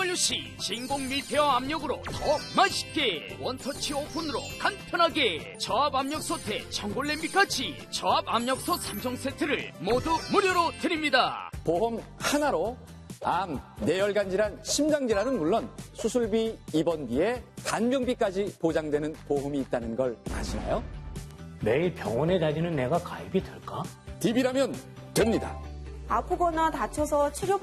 WC 진공 밀폐와 압력으로 더 맛있게 원터치 오픈으로 간편하게 저압 압력솥에 전골 냄비까지 저압 압력솥 3종 세트를 모두 무료로 드립니다. 보험 하나로 암, 뇌혈관 질환, 심장 질환은 물론 수술비, 입원비에 간병비까지 보장되는 보험이 있다는 걸 아시나요? 매일 병원에 다니는 내가 가입이 될까? DB라면 됩니다. 아프거나 다쳐서 치료